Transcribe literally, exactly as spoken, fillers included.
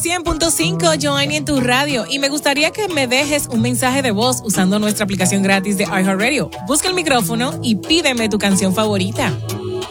cien punto cinco, Joanny en tu radio. Y me gustaría que me dejes un mensaje de voz usando nuestra aplicación gratis de iHeartRadio. Busca el micrófono y pídeme tu canción favorita.